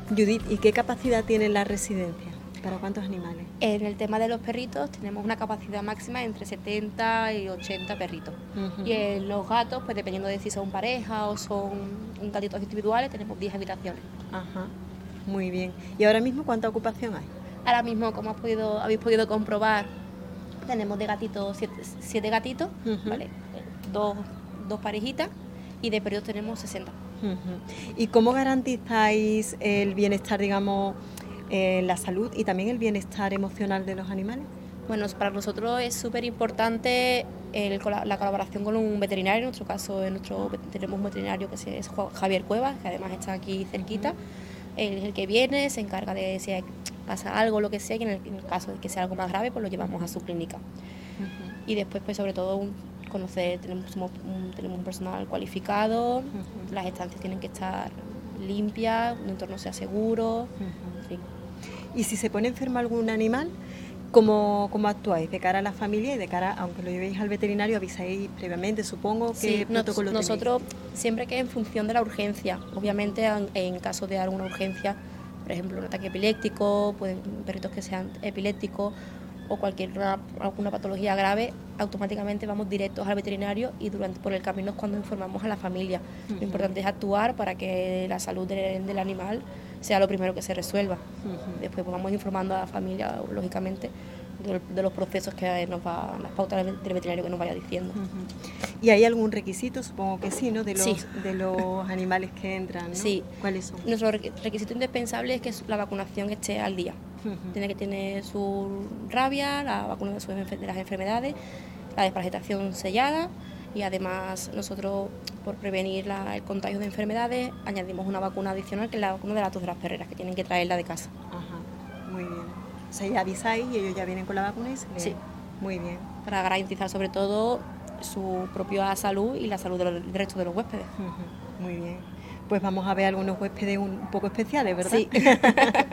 Judith, ¿y qué capacidad tiene la residencia? ¿Para cuántos animales? En el tema de los perritos tenemos una capacidad máxima entre 70 y 80 perritos. Y en los gatos, pues dependiendo de si son pareja o son gatitos individuales, tenemos 10 habitaciones. Ajá, muy bien. ¿Y ahora mismo cuánta ocupación hay? Ahora mismo, como habéis podido comprobar, tenemos de gatitos 7 gatitos, ¿vale? Dos parejitas, y de perritos tenemos 60. ¿Y cómo garantizáis el bienestar, digamos, la salud y también el bienestar emocional de los animales? Bueno, para nosotros es súper importante la colaboración con un veterinario. En nuestro caso, tenemos un veterinario que es Javier Cuevas, que además está aquí cerquita. Él es el que viene, se encarga de si pasa algo, lo que sea, y en el caso de que sea algo más grave, pues lo llevamos a su clínica. Y después, pues sobre todo, tenemos un personal cualificado, las estancias tienen que estar limpias, un entorno sea seguro, en fin. ¿Y si se pone enfermo algún animal, cómo actuáis de cara a la familia y de cara, aunque lo llevéis al veterinario, avisáis previamente, supongo? ¿Qué protocolo tenéis? Nosotros siempre que en función de la urgencia, obviamente en caso de alguna urgencia, por ejemplo un ataque epiléptico, pues perritos que sean epilépticos o alguna patología grave, automáticamente vamos directos al veterinario y por el camino es cuando informamos a la familia. Lo importante es actuar para que la salud del animal sea lo primero que se resuelva. Después pues, vamos informando a la familia, lógicamente, de los procesos que las pautas del veterinario que nos vaya diciendo. ¿Y hay algún requisito? Supongo que sí, ¿no? De los animales que entran, ¿no? Sí. ¿Cuáles son? Nuestro requisito indispensable es que la vacunación esté al día. Tiene que tener su rabia, la vacuna de las enfermedades, la desparasitación sellada, y además nosotros, por prevenir el contagio de enfermedades, añadimos una vacuna adicional, que es la vacuna de la tos de las perreras, que tienen que traerla de casa. Ajá, muy bien. O sea, ya avisáis y ellos ya vienen con la vacuna y se Sí. Muy bien. Para garantizar sobre todo su propia salud y la salud del resto de los huéspedes. Muy bien. Pues vamos a ver algunos huéspedes un poco especiales, ¿verdad? Sí.